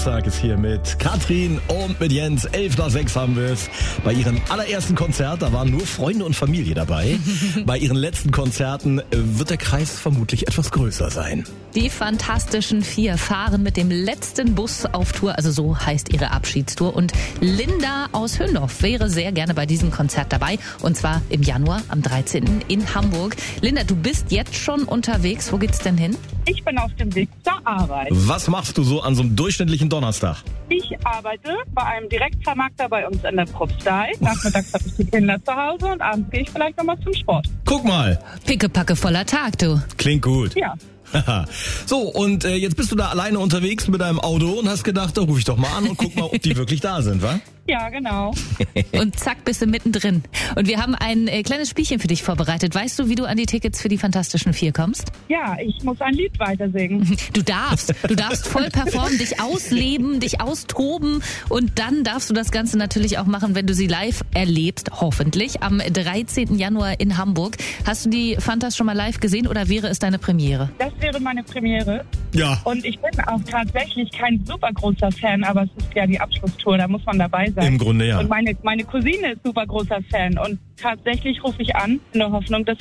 Donnerstag ist hier mit Katrin und mit Jens. 11:06 haben wir es. Bei ihrem allerersten Konzert, da waren nur Freunde und Familie dabei. Bei ihren letzten Konzerten wird der Kreis vermutlich etwas größer sein. Die Fantastischen Vier fahren mit dem letzten Bus auf Tour, also so heißt ihre Abschiedstour. Und Linda aus Hündorf wäre sehr gerne bei diesem Konzert dabei. Und zwar im Januar, am 13. in Hamburg. Linda, du bist jetzt schon unterwegs. Wo geht's denn hin? Ich bin auf dem Weg zur Arbeit. Was machst du so an so einem durchschnittlichen Donnerstag? Ich arbeite bei einem Direktvermarkter bei uns in der Propstei. Nachmittags habe ich die Kinder zu Hause und abends gehe ich vielleicht nochmal zum Sport. Guck mal. Pickepacke voller Tag, du. Klingt gut. Ja. So, und jetzt bist du da alleine unterwegs mit deinem Auto und hast gedacht, da ruf ich doch mal an und guck mal, ob die wirklich da sind, wa? Ja, genau. Und zack, bist du mittendrin. Und wir haben ein kleines Spielchen für dich vorbereitet. Weißt du, wie du an die Tickets für die Fantastischen Vier kommst? Ja, ich muss ein Lied weitersingen. Du darfst voll performen, dich ausleben, dich austoben und dann darfst du das Ganze natürlich auch machen, wenn du sie live erlebst, hoffentlich, am 13. Januar in Hamburg. Hast du die Fantas schon mal live gesehen oder wäre es deine Premiere? Das wäre meine Premiere. Ja. Und ich bin auch tatsächlich kein super großer Fan, aber es ist ja die Abschlusstour, da muss man dabei sein. Im Grunde ja. Und meine Cousine ist super großer Fan und tatsächlich rufe ich an in der Hoffnung, dass